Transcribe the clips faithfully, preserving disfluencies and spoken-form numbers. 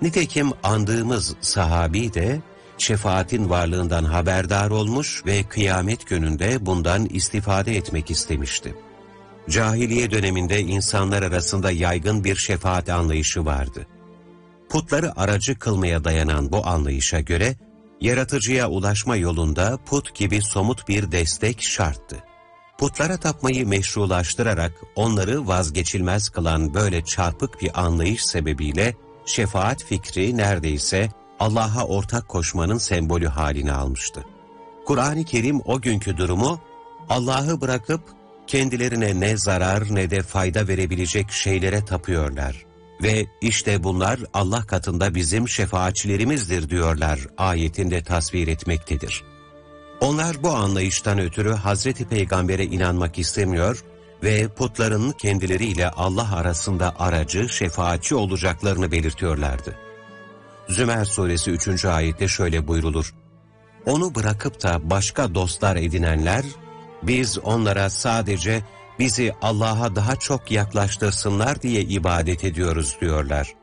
Nitekim andığımız sahabi de şefaatin varlığından haberdar olmuş ve kıyamet gününde bundan istifade etmek istemişti. Cahiliye döneminde insanlar arasında yaygın bir şefaat anlayışı vardı. Putları aracı kılmaya dayanan bu anlayışa göre, yaratıcıya ulaşma yolunda put gibi somut bir destek şarttı. Putlara tapmayı meşrulaştırarak onları vazgeçilmez kılan böyle çarpık bir anlayış sebebiyle şefaat fikri neredeyse Allah'a ortak koşmanın sembolü halini almıştı. Kur'an-ı Kerim o günkü durumu, Allah'ı bırakıp kendilerine ne zarar ne de fayda verebilecek şeylere tapıyorlar ve işte bunlar Allah katında bizim şefaatçilerimizdir diyorlar ayetinde tasvir etmektedir. Onlar bu anlayıştan ötürü Hazreti Peygamber'e inanmak istemiyor ve putların kendileriyle Allah arasında aracı, şefaatçi olacaklarını belirtiyorlardı. Zümer suresi üçüncü ayette şöyle buyrulur: Onu bırakıp da başka dostlar edinenler, biz onlara sadece bizi Allah'a daha çok yaklaştırsınlar diye ibadet ediyoruz diyorlar.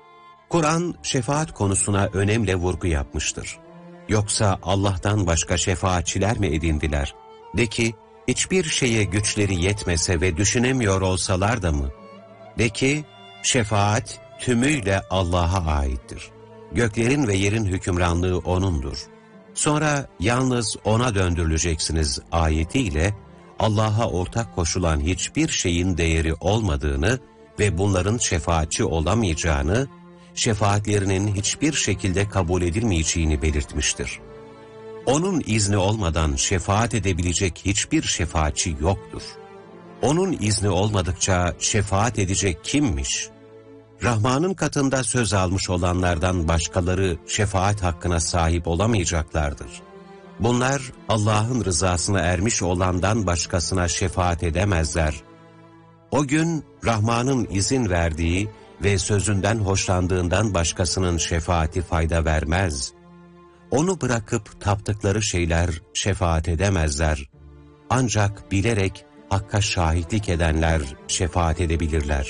Kur'an şefaat konusuna önemli vurgu yapmıştır. Yoksa Allah'tan başka şefaatçiler mi edindiler? De ki, hiçbir şeye güçleri yetmese ve düşünemiyor olsalar da mı? De ki, şefaat tümüyle Allah'a aittir. Göklerin ve yerin hükümranlığı O'nundur. Sonra yalnız O'na döndürüleceksiniz ayetiyle, Allah'a ortak koşulan hiçbir şeyin değeri olmadığını ve bunların şefaatçi olamayacağını, şefaatlerinin hiçbir şekilde kabul edilmeyeceğini belirtmiştir. O'nun izni olmadan şefaat edebilecek hiçbir şefaatçi yoktur. O'nun izni olmadıkça şefaat edecek kimmiş? Rahman'ın katında söz almış olanlardan başkaları şefaat hakkına sahip olamayacaklardır. Bunlar Allah'ın rızasına ermiş olandan başkasına şefaat edemezler. O gün Rahman'ın izin verdiği ve sözünden hoşlandığından başkasının şefaati fayda vermez. Onu bırakıp taptıkları şeyler şefaat edemezler. Ancak bilerek Hakk'a şahitlik edenler şefaat edebilirler.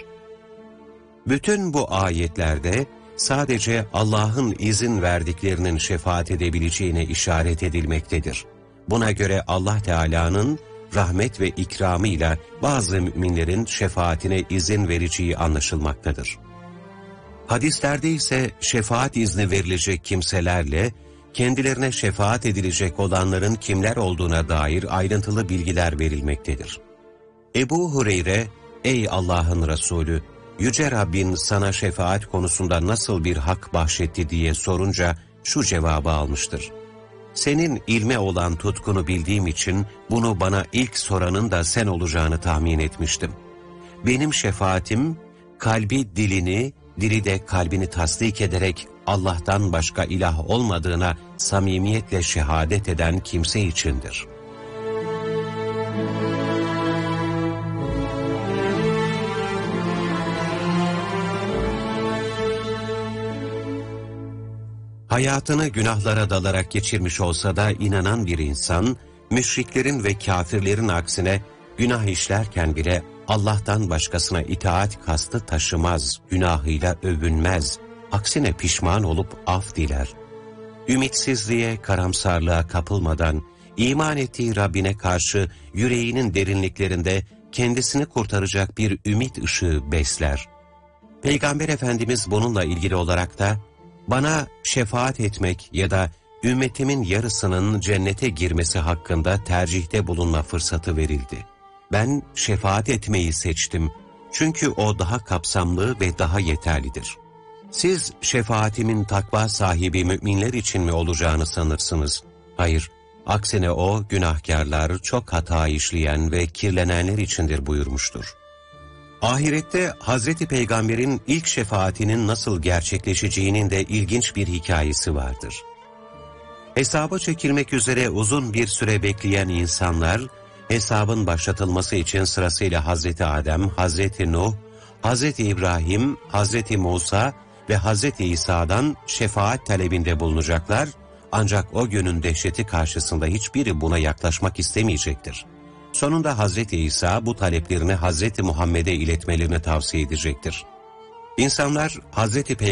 Bütün bu ayetlerde sadece Allah'ın izin verdiklerinin şefaat edebileceğine işaret edilmektedir. Buna göre Allah Teala'nın rahmet ve ikramıyla bazı müminlerin şefaatine izin vereceği anlaşılmaktadır. Hadislerde ise şefaat izni verilecek kimselerle kendilerine şefaat edilecek olanların kimler olduğuna dair ayrıntılı bilgiler verilmektedir. Ebu Hureyre, ey Allah'ın Resulü, Yüce Rabbin sana şefaat konusunda nasıl bir hak bahşetti diye sorunca şu cevabı almıştır: Senin ilme olan tutkunu bildiğim için bunu bana ilk soranın da sen olacağını tahmin etmiştim. Benim şefaatim, kalbi dilini, dili de kalbini tasdik ederek Allah'tan başka ilah olmadığına samimiyetle şehadet eden kimse içindir. Hayatını günahlara dalarak geçirmiş olsa da inanan bir insan, müşriklerin ve kafirlerin aksine günah işlerken bile Allah'tan başkasına itaat kastı taşımaz, günahıyla övünmez, aksine pişman olup af diler. Ümitsizliğe, karamsarlığa kapılmadan, iman ettiği Rabbine karşı yüreğinin derinliklerinde kendisini kurtaracak bir ümit ışığı besler. Peygamber Efendimiz bununla ilgili olarak da, bana şefaat etmek ya da ümmetimin yarısının cennete girmesi hakkında tercihte bulunma fırsatı verildi. Ben şefaat etmeyi seçtim. Çünkü o daha kapsamlı ve daha yeterlidir. Siz şefaatimin takva sahibi müminler için mi olacağını sanırsınız? Hayır, aksine o günahkarlar, çok hata işleyen ve kirlenenler içindir buyurmuştur. Ahirette Hazreti Peygamber'in ilk şefaatinin nasıl gerçekleşeceğinin de ilginç bir hikayesi vardır. Hesaba çekilmek üzere uzun bir süre bekleyen insanlar, hesabın başlatılması için sırasıyla Hazreti Adem, Hazreti Nuh, Hazreti İbrahim, Hazreti Musa ve Hazreti İsa'dan şefaat talebinde bulunacaklar, ancak o günün dehşeti karşısında hiçbiri buna yaklaşmak istemeyecektir. Sonunda Hazreti İsa bu taleplerini Hazreti Muhammed'e iletmelerini tavsiye edecektir. İnsanlar Hazreti Peygamber